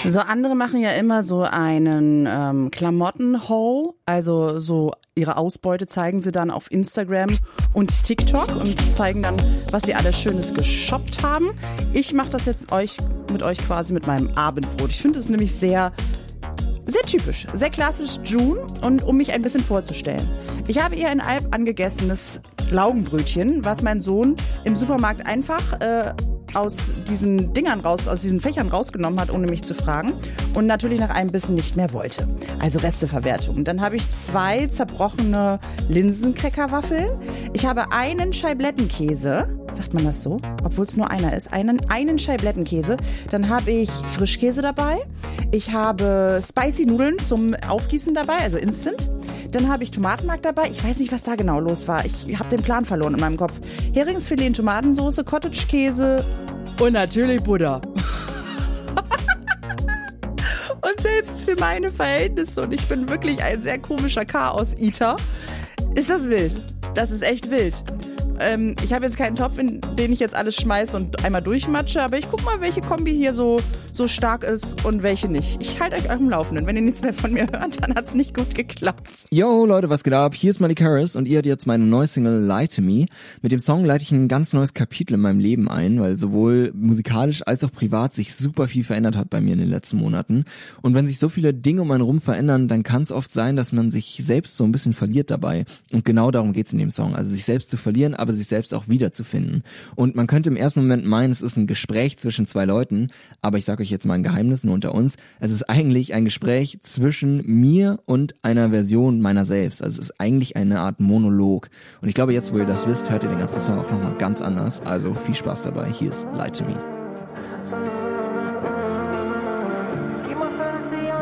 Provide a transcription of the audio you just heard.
So andere machen ja immer so einen Klamotten-Haul, also so ihre Ausbeute zeigen sie dann auf Instagram und TikTok und zeigen dann, was sie alles Schönes geshoppt haben. Ich mache das jetzt mit euch quasi mit meinem Abendbrot. Ich finde es nämlich sehr typisch, sehr klassisch June und um mich ein bisschen vorzustellen. Ich habe ihr ein Alp angegessenes Laugenbrötchen, was mein Sohn im Supermarkt einfach aus diesen aus diesen Fächern rausgenommen hat, ohne mich zu fragen und natürlich nach einem Bissen nicht mehr wollte. Also Resteverwertung. Dann habe ich 2 zerbrochene Linsencrackerwaffeln. Ich habe einen Scheiblettenkäse, sagt man das so? Obwohl es nur einer ist. Einen Scheiblettenkäse. Dann habe ich Frischkäse dabei. Ich habe Spicy Nudeln zum Aufgießen dabei, also Instant. Dann habe ich Tomatenmark dabei. Ich weiß nicht, was da genau los war. Ich habe den Plan verloren in meinem Kopf. Heringsfilet in Tomatensauce, Cottage-Käse und natürlich Butter. Und selbst für meine Verhältnisse, und ich bin wirklich ein sehr komischer Chaos-Eater, ist das wild. Das ist echt wild. Ich habe jetzt keinen Topf, in den ich jetzt alles schmeiße und einmal durchmatsche, aber ich guck mal, welche Kombi hier so stark ist und welche nicht. Ich halte euch am Laufenden. Wenn ihr nichts mehr von mir hört, dann hat's nicht gut geklappt. Yo Leute, was geht ab? Hier ist Malik Harris und ihr hört jetzt meine neue Single Lie to Me. Mit dem Song leite ich ein ganz neues Kapitel in meinem Leben ein, weil sowohl musikalisch als auch privat sich super viel verändert hat bei mir in den letzten Monaten. Und wenn sich so viele Dinge um einen rum verändern, dann kann es oft sein, dass man sich selbst so ein bisschen verliert dabei. Und genau darum geht's in dem Song. Also sich selbst zu verlieren, aber sich selbst auch wiederzufinden. Und man könnte im ersten Moment meinen, es ist ein Gespräch zwischen 2 Leuten, aber ich sage euch jetzt mal ein Geheimnis, nur unter uns. Es ist eigentlich ein Gespräch zwischen mir und einer Version meiner selbst. Also es ist eigentlich eine Art Monolog. Und ich glaube, jetzt, wo ihr das wisst, hört ihr den ganzen Song auch nochmal ganz anders. Also viel Spaß dabei. Hier ist Lie to Me.